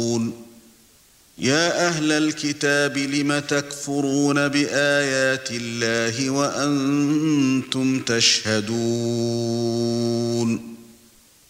يا أهل الكتاب لم تكفرون بآيات الله وأنتم تشهدون